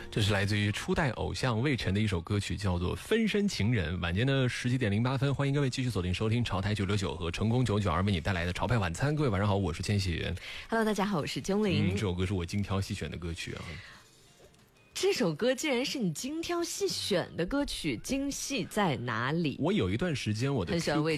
这是来自于初代偶像魏晨的一首歌曲，叫做《分身情人》。晚间的10点08分，欢迎各位继续锁定收听潮台969和成功992为你带来的潮派晚餐。各位晚上好，我是千玺。 Hello， 大家好，我是钟玲。 这首歌是我精挑细选的歌曲啊。 这首歌竟然是你精挑细选的歌曲，精细在哪里？ 我有一段时间我的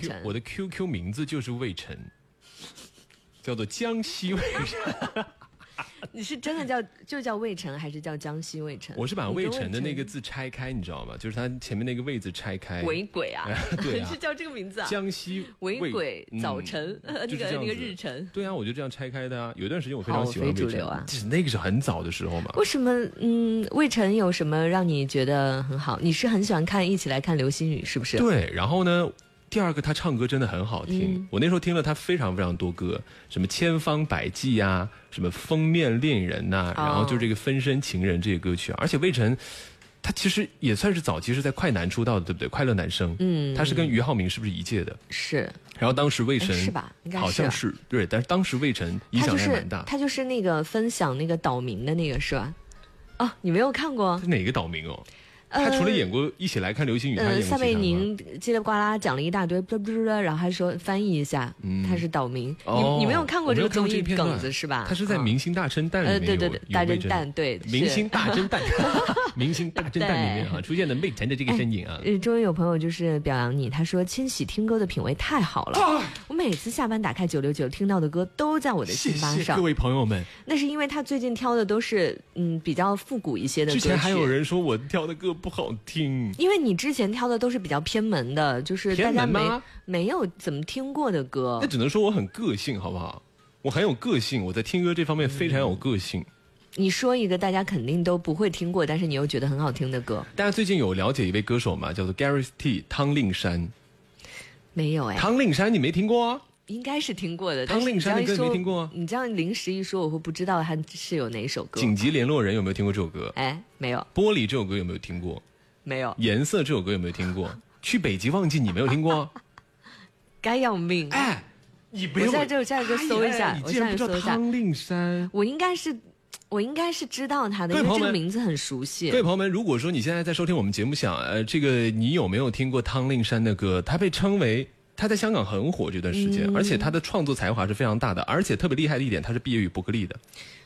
QQ 名字就是魏晨，叫做江西魏晨。 你是真的叫魏晨，还是叫江西魏晨？ 我是把魏晨的那个字拆开，你知道吗？就是他前面那个魏字拆开。 伪鬼啊！ 对啊， 是叫这个名字啊？ 江西伪鬼早晨，那个日晨。 对啊，我就这样拆开的啊。有一段时间我非常喜欢魏晨啊， 就是那个是很早的时候嘛。 为什么？魏晨有什么让你觉得很好？你是很喜欢看《一起来看流星雨》，是不是？ 对，然后呢？第二个，他唱歌真的很好听。我那时候听了他非常非常多歌，什么千方百计啊，什么封面恋人呐，然后就这个分身情人这些歌曲。而且魏晨，他其实也算是早期是在快男出道的，对不对？快乐男生，他是跟俞灏明是不是一届的？ 是。 然后当时魏晨是吧？应该是好像是对，但是当时魏晨影响力蛮大。 他就是那个分享那个岛民的那个是吧？哦，你没有看过？ 是哪个岛民哦？他除了演过《一起来看流星雨》，他演过撒贝宁叽里呱啦讲了一大堆，然后还说翻译一下，他是岛民。你没有看过这个综艺梗子是吧？ 他是在《明星大侦探》里面对，大侦探对， 《明星大侦探》《明星大侦探》里面啊出现的魏晨的这个身影啊。 终于有朋友就是表扬你，他说千玺听歌的品味太好了，我每次下班打开969听到的歌都在我的心巴上。 谢谢各位朋友们。 那是因为他最近挑的都是比较复古一些的歌曲。 之前还有人说我挑的歌不好听， 因为你之前挑的都是比较偏门的，就是大家没有怎么听过的歌。 那只能说我很个性，好不好？我很有个性，我在听歌这方面非常有个性。 你说一个大家肯定都不会听过，但是你又觉得很好听的歌。 大家最近有了解一位歌手吗？叫做 Gary T 汤令山。 没有汤令山你没听过啊？ 应该是听过的。 汤令山的歌你没听过啊？ 你这样临时一说，我会不知道他是有哪首歌。 紧急联络人有没有听过这首歌？ 没有。 玻璃这首歌有没有听过？ 没有。 颜色这首歌有没有听过？去北极忘记你没有听过？ 该要命！ 你不要！ 我现在就搜一下， 你竟然不知道汤令山？ 我应该是知道他的，因为这个名字很熟悉。 各位朋友们，如果说你现在在收听我们节目，想这个你有没有听过汤令山的歌？他被称为他在香港很火这段时间，而且他的创作才华是非常大的，而且特别厉害的一点，他是毕业于伯克利的。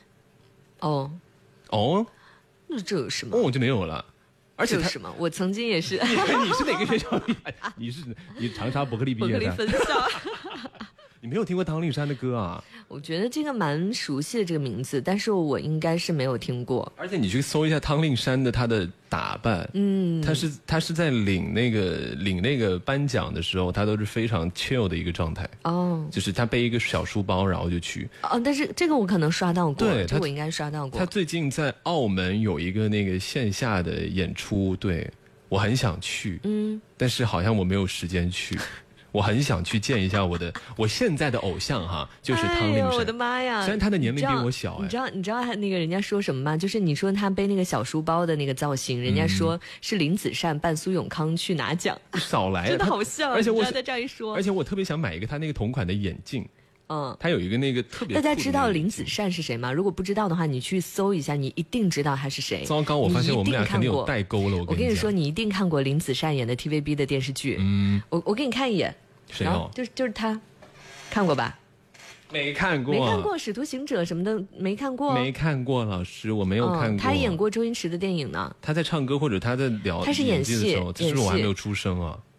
那这有什么？ 就没有了。而且他什么？我曾经也是。 你是哪个学校毕业？你长沙伯克利毕业的。 伯克利分校。 你没有听过汤令山的歌啊？ 我觉得这个蛮熟悉的这个名字，但是我应该是没有听过。 而且你去搜一下汤令山的他的打扮，他是在领那个颁奖的时候，他都是非常 chill 的一个状态。就是他背一个小书包，然后就去。 但是这个我可能刷到过， 对， 这我应该刷到过。 他最近在澳门有一个那个线下的演出，对，我很想去，但是好像我没有时间去。我很想去见一下我现在的偶像哈，就是汤令山。 我的妈呀！ 虽然他的年龄比我小， 你知道他那个人家说什么吗？就是你说他背那个小书包的那个造型，人家说是林子善扮苏永康去拿奖。 少来， 真的好像。 而且我在这样一说， 而且我特别想买一个他那个同款的眼镜。他有一个那个特别。 大家知道林子善是谁吗？如果不知道的话，你去搜一下，你一定知道他是谁。 糟糕，我发现我们俩肯定有代沟了。 我跟你说，你一定看过林子善演的 TVB 的电视剧。我给你看一眼。 谁就是他，看过吧？ 没看过。 没看过《使徒行者》什么的，没看过。 没看过，老师，我没有看过。 他演过周星驰的电影呢。 他在唱歌或者他在聊， 他是演戏的时候，这是我还没有出生啊。